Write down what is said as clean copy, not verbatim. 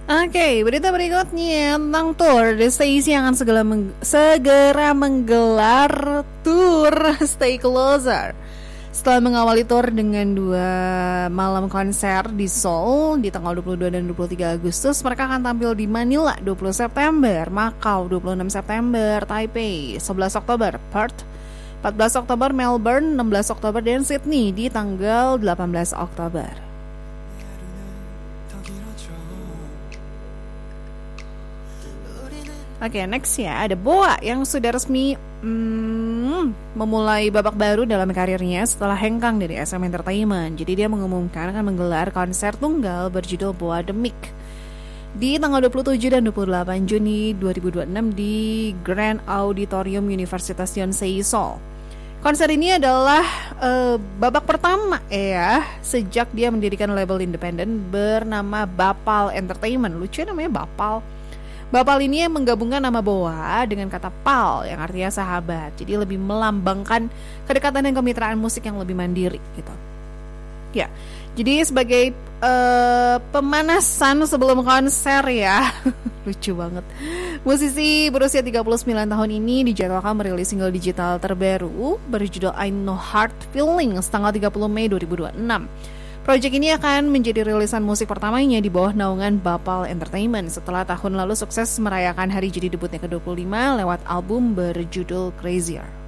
Oke, berita berikutnya tentang tour. The Stacey akan segera menggelar tour Stay Closer. Setelah mengawali tour dengan 2 malam konser di Seoul di tanggal 22 dan 23 Agustus, mereka akan tampil di Manila 20 September, Macau 26 September, Taipei 11 Oktober, Perth 14 Oktober, Melbourne 16 Oktober, dan Sydney di tanggal 18 Oktober. Oke, next ya, ada Boa yang sudah resmi memulai babak baru dalam karirnya setelah hengkang dari SM Entertainment. Jadi dia mengumumkan akan menggelar konser tunggal berjudul Boa The Mic di tanggal 27 dan 28 Juni 2026 di Grand Auditorium Universitas Yonsei Seoul. Konser ini adalah babak pertama sejak dia mendirikan label independen bernama Bapal Entertainment. Lucu namanya Bapal. Bapal ini yang menggabungkan nama Boa dengan kata pal yang artinya sahabat. Jadi lebih melambangkan kedekatan dan kemitraan musik yang lebih mandiri gitu. Ya, jadi sebagai pemanasan sebelum konser ya. Lucu banget. Musisi berusia 39 tahun ini dijadwalkan merilis single digital terbaru berjudul I Know Heart Feelings tanggal 30 Mei 2026. Project ini akan menjadi rilisan musik pertamanya di bawah naungan Bapal Entertainment setelah tahun lalu sukses merayakan hari jadi debutnya ke-25 lewat album berjudul Crazier.